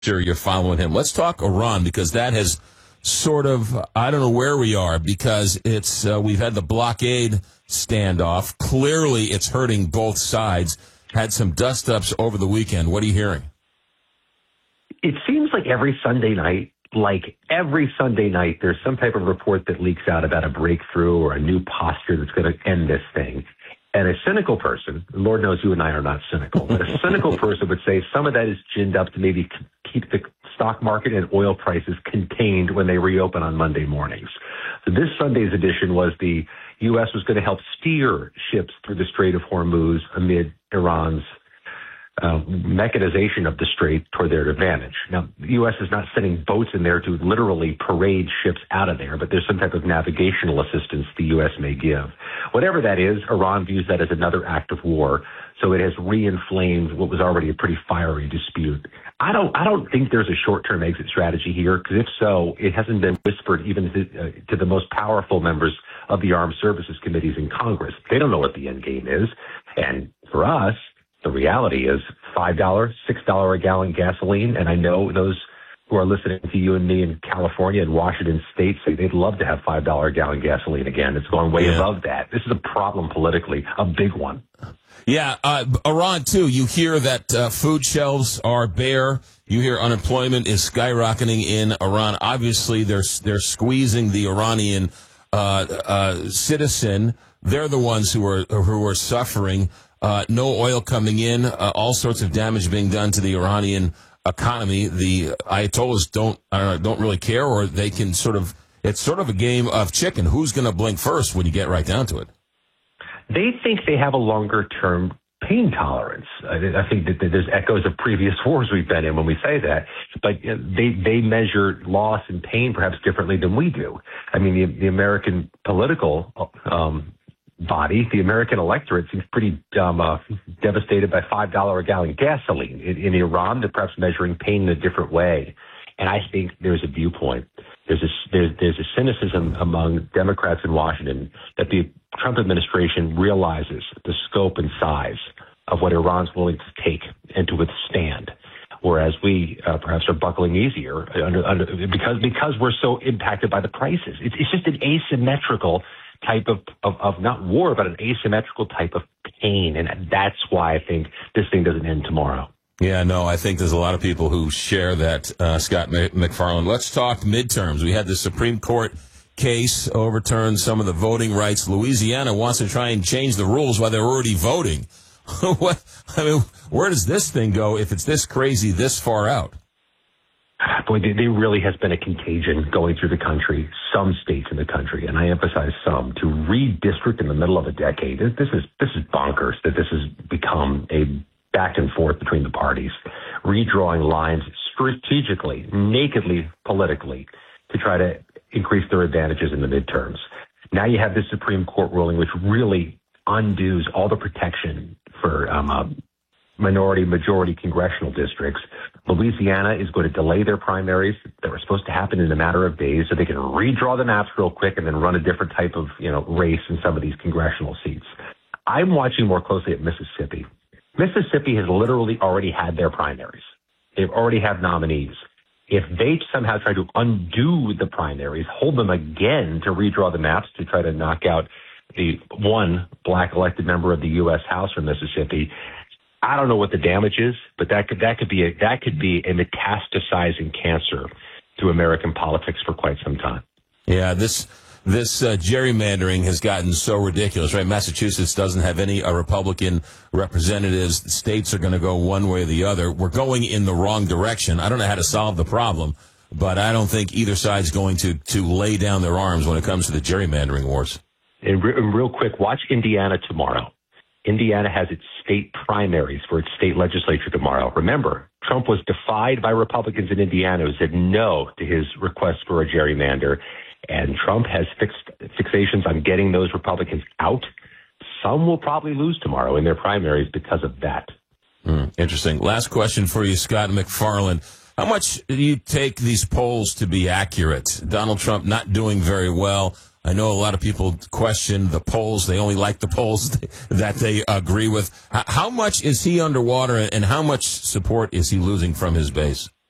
Sure, you're following him. Let's talk Iran, because that has sort of, I don't know where we are, because it's we've had the blockade standoff. Clearly, it's hurting both sides. Had some dust-ups over the weekend. What are you hearing? It seems like every Sunday night, there's some type of report that leaks out about a breakthrough or a new posture that's going to end this thing. And a cynical person, Lord knows you and I are not cynical, but a cynical person would say some of that is ginned up to maybe keep the stock market and oil prices contained when they reopen on Monday mornings. So this Sunday's edition was the U.S. was going to help steer ships through the Strait of Hormuz amid Iran's mechanization of the strait toward their advantage. Now, the U.S. is not sending boats in there to literally parade ships out of there, but there's some type of navigational assistance the U.S. may give. Whatever that is, Iran views that as another act of war, so it has re-inflamed what was already a pretty fiery dispute. I don't think there's a short-term exit strategy here, because if so, it hasn't been whispered even to the most powerful members of the Armed Services Committees in Congress. They don't know what the end game is, and for us, the reality is $5, $6 a gallon gasoline, and I know those who are listening to you and me in California and Washington State say they'd love to have $5 a gallon gasoline again. It's going way above that. This is a problem politically, a big one. Yeah, Iran, too. You hear that food shelves are bare. You hear unemployment is skyrocketing in Iran. Obviously, they're squeezing the Iranian citizen. They're the ones who are suffering. No oil coming in, all sorts of damage being done to the Iranian economy. The Ayatollahs don't really care, or they can it's sort of a game of chicken. Who's going to blink first when you get right down to it? They think they have a longer-term pain tolerance. I think that there's echoes of previous wars we've been in when we say that, but they measure loss and pain perhaps differently than we do. I mean, the American political body, the American electorate, seems pretty devastated by $5 a gallon gasoline. In Iran, they're perhaps measuring pain in a different way. And I think there's a viewpoint. There's a cynicism among Democrats in Washington that the Trump administration realizes the scope and size of what Iran's willing to take and to withstand, whereas we perhaps are buckling easier because we're so impacted by the prices. It's just an asymmetrical type of not war, but an asymmetrical type of pain. And that's why I think this thing doesn't end tomorrow. Yeah, no, I think there's a lot of people who share that, Scott MacFarlane. Let's talk midterms. We had the Supreme Court case overturn some of the voting rights. Louisiana wants to try and change the rules while they're already voting. Where does this thing go if it's this crazy this far out? Boy, there really has been a contagion going through the country, some states in the country, and I emphasize some, to redistrict in the middle of a decade. This is bonkers that this has become a back and forth between the parties, redrawing lines strategically, nakedly, politically, to try to increase their advantages in the midterms. Now you have this Supreme Court ruling, which really undoes all the protection for minority-majority congressional districts. Louisiana is going to delay their primaries that were supposed to happen in a matter of days so they can redraw the maps real quick and then run a different type of race in some of these congressional seats. I'm watching more closely at Mississippi. Mississippi has literally already had their primaries. They already have nominees. If they somehow try to undo the primaries, hold them again to redraw the maps to try to knock out the one black elected member of the U.S. House from Mississippi, I don't know what the damage is, but that could be a metastasizing cancer to American politics for quite some time. Yeah, this gerrymandering has gotten so ridiculous, right? Massachusetts doesn't have any Republican representatives. The states are going to go one way or the other. We're going in the wrong direction. I don't know how to solve the problem, but I don't think either side's going to lay down their arms when it comes to the gerrymandering wars. And real quick, watch Indiana tomorrow. Indiana has its state primaries for its state legislature tomorrow. Remember, Trump was defied by Republicans in Indiana who said no to his request for a gerrymander. And Trump has fixations on getting those Republicans out. Some will probably lose tomorrow in their primaries because of that. Interesting. Last question for you, Scott MacFarlane. How much do you take these polls to be accurate? Donald Trump not doing very well. I know a lot of people question the polls. They only like the polls that they agree with. How much is he underwater, and how much support is he losing from his base?